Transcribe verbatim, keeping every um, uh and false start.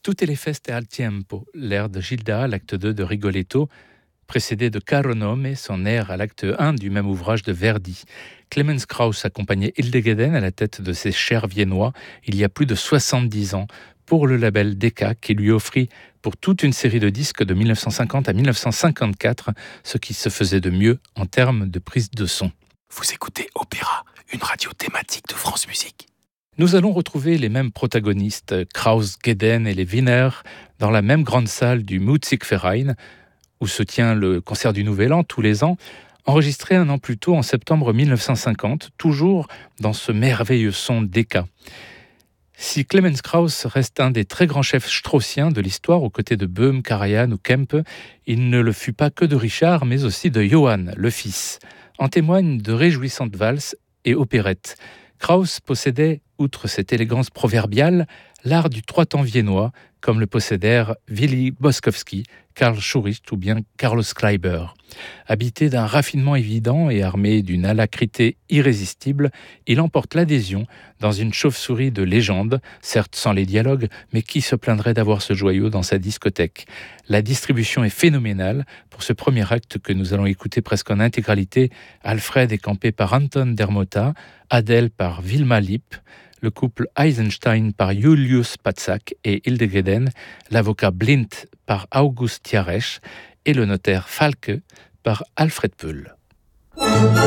Tutte le feste al tempo, l'air de Gilda, l'acte deux de Rigoletto, précédé de Caro nome, son air à l'acte un du même ouvrage de Verdi. Clemens Krauss accompagnait Hildegeden à la tête de ses chers viennois il y a plus de soixante-dix ans pour le label Decca qui lui offrit pour toute une série de disques de dix-neuf cent cinquante à dix-neuf cent cinquante-quatre ce qui se faisait de mieux en termes de prise de son. Vous écoutez Opéra, une radio thématique de France Musique. Nous allons retrouver les mêmes protagonistes, Krauss, Geden et les Wiener, dans la même grande salle du Musikverein, où se tient le concert du Nouvel An tous les ans, enregistré un an plus tôt en septembre dix-neuf cent cinquante, toujours dans ce merveilleux son Decca. Si Clemens Krauss reste un des très grands chefs straussiens de l'histoire aux côtés de Böhm, Karajan ou Kempe, il ne le fut pas que de Richard, mais aussi de Johann, le fils. En témoignent de réjouissantes valses et opérettes. Krauss possédait, outre cette élégance proverbiale, l'art du trois-temps viennois, comme le possédèrent Willy Boskowski, Karl Schuricht ou bien Carlos Kleiber. Habité d'un raffinement évident et armé d'une alacrité irrésistible, il emporte l'adhésion dans une chauve-souris de légende, certes sans les dialogues, mais qui se plaindrait d'avoir ce joyau dans sa discothèque. La distribution est phénoménale. Pour ce premier acte que nous allons écouter presque en intégralité, Alfred est campé par Anton Dermota, Adèle par Wilma Lipp, le couple Eisenstein par Julius Patzak et Hildegeden, l'avocat Blindt par August Tiaresch et le notaire Falke par Alfred Pöll.